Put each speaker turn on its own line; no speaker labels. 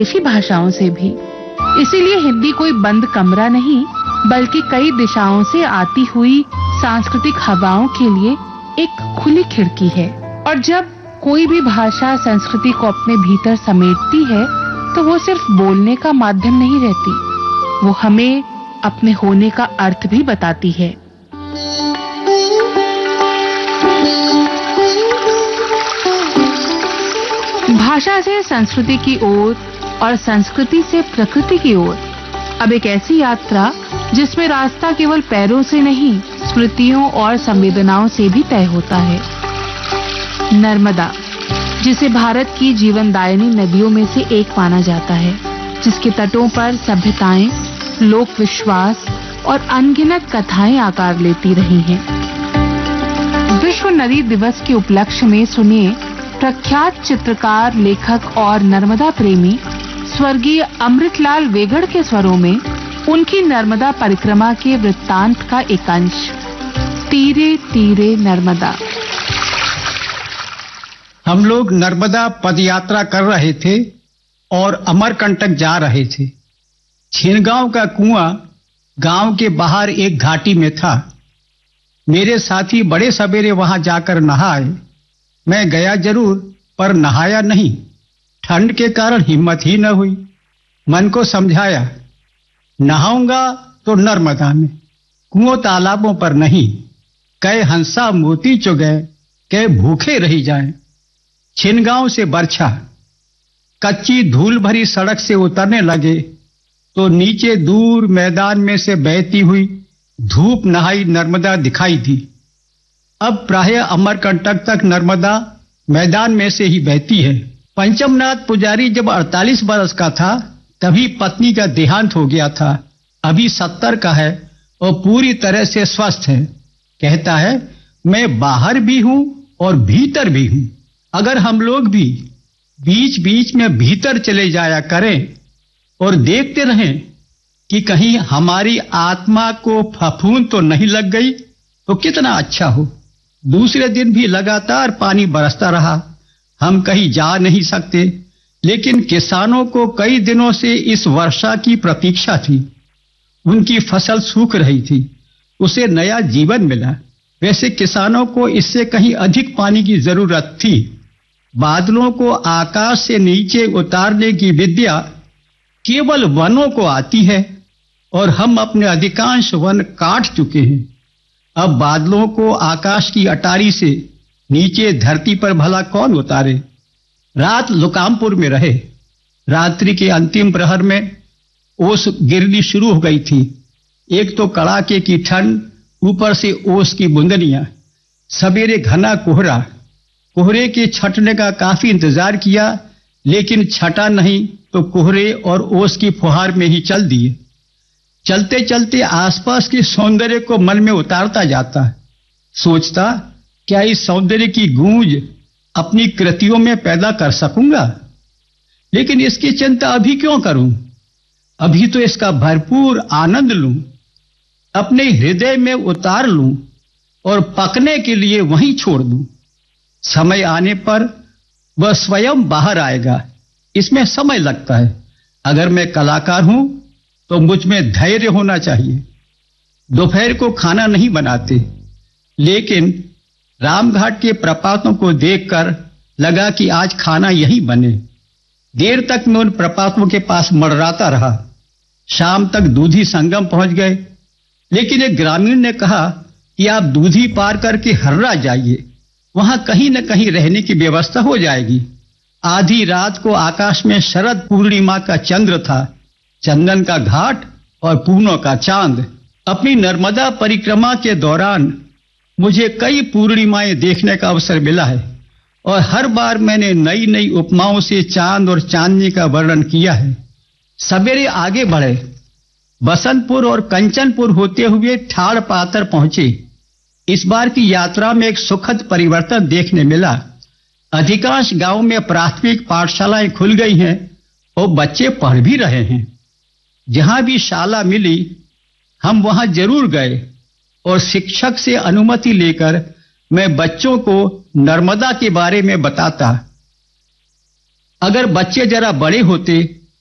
विदेशी भाषाओं से भी। इसीलिए हिंदी कोई बंद कमरा नहीं, बल्कि कई दिशाओं से आती हुई सांस्कृतिक हवाओं के लिए एक खुली खिड़की है। और जब कोई भी भाषा संस्कृति को अपने भीतर समेटती है, तो वो सिर्फ बोलने का माध्यम नहीं रहती, वो हमें अपने होने का अर्थ भी बताती है। भाषा से संस्कृति की ओर और संस्कृति से प्रकृति की ओर अब एक ऐसी यात्रा जिसमें रास्ता केवल पैरों से नहीं, स्मृतियों और संवेदनाओं से भी तय होता है। नर्मदा, जिसे भारत की जीवनदायिनी नदियों में से एक माना जाता है, जिसके तटों पर सभ्यताएं, लोक विश्वास और अनगिनत कथाएं आकार लेती रही हैं। विश्व नदी दिवस के उपलक्ष्य में सुनिए प्रख्यात चित्रकार, लेखक और नर्मदा प्रेमी स्वर्गीय अमृतलाल वेगड़ के स्वरों में उनकी नर्मदा परिक्रमा के वृत्तांत का एक अंश, तीरे तीरे नर्मदा।
हम लोग नर्मदा पदयात्रा कर रहे थे और अमरकंटक जा रहे थे। छिनगांव का कुआं गांव के बाहर एक घाटी में था। मेरे साथी बड़े सवेरे वहां जाकर नहाए। मैं गया जरूर, पर नहाया नहीं। ठंड के कारण हिम्मत ही न हुई। मन को समझाया, नहाऊंगा तो नर्मदा में, कुओं तालाबों पर नहीं। कई हंसा मोती चुगे, कई भूखे रही जाएं। छिनगांव से बरछा, कच्ची धूल भरी सड़क से उतरने लगे तो नीचे दूर मैदान में से बहती हुई धूप नहाई नर्मदा दिखाई दी। अब प्रायः अमरकंटक तक नर्मदा मैदान में से ही बहती है। पंचमनाथ पुजारी जब 48 बरस का था, तभी पत्नी का देहांत हो गया था। अभी 70 का है और पूरी तरह से स्वस्थ है। कहता है, मैं बाहर भी हूं और भीतर भी हूं। अगर हम लोग भी बीच बीच में भीतर चले जाया करें और देखते रहें कि कहीं हमारी आत्मा को फफूंद तो नहीं लग गई, तो कितना अच्छा हो। दूसरे दिन भी लगातार पानी बरसता रहा। हम कहीं जा नहीं सकते, लेकिन किसानों को कई दिनों से इस वर्षा की प्रतीक्षा थी। उनकी फसल सूख रही थी, उसे नया जीवन मिला। वैसे किसानों को इससे कहीं अधिक पानी की जरूरत थी। बादलों को आकाश से नीचे उतारने की विद्या केवल वनों को आती है, और हम अपने अधिकांश वन काट चुके हैं। अब बादलों को आकाश की अटारी से नीचे धरती पर भला कौन उतारे। रात लुकामपुर में रहे। रात्रि के अंतिम प्रहर में ओस गिरनी शुरू हो गई थी। एक तो कड़ाके की ठंड, ऊपर से ओस की बूंदनियां। सवेरे घना कोहरा। कोहरे के छटने का काफी इंतजार किया, लेकिन छटा नहीं तो कोहरे और ओस की फुहार में ही चल दिए। चलते चलते आसपास के सौंदर्य को मन में उतारता जाता। सोचता, क्या इस सौंदर्य की गूंज अपनी कृतियों में पैदा कर सकूंगा? लेकिन इसकी चिंता अभी क्यों करूं? अभी तो इसका भरपूर आनंद लूं, अपने हृदय में उतार लूं और पकने के लिए वहीं छोड़ दूं। समय आने पर वह स्वयं बाहर आएगा। इसमें समय लगता है। अगर मैं कलाकार हूं तो मुझ में धैर्य होना चाहिए। दोपहर को खाना नहीं बनाते, लेकिन रामघाट के प्रपातों को देखकर लगा कि आज खाना यही बने। देर तक मैं उन प्रपातों के पास मंडराता रहा। शाम तक दूधी संगम पहुंच गए, लेकिन एक ग्रामीण ने कहा कि आप दूधी पार करके हर्रा जाइए, वहां कहीं न कहीं रहने की व्यवस्था हो जाएगी। आधी रात को आकाश में शरद पूर्णिमा का चंद्र था, चंदन का घाट और पूर्णों का चांद। अपनी नर्मदा परिक्रमा के दौरान मुझे कई पूर्णिमाएं देखने का अवसर मिला है, और हर बार मैंने नई नई उपमाओं से चांद और चांदनी का वर्णन किया है। सवेरे आगे बढ़े, बसंतपुर और कंचनपुर होते हुए ठाड़ पातर पहुंचे। इस बार की यात्रा में एक सुखद परिवर्तन देखने मिला। अधिकांश गांव में प्राथमिक पाठशालाएं खुल गई हैं और बच्चे पढ़ भी रहे हैं। जहां भी शाला मिली, हम वहां जरूर गए और शिक्षक से अनुमति लेकर मैं बच्चों को नर्मदा के बारे में बताता। अगर बच्चे जरा बड़े होते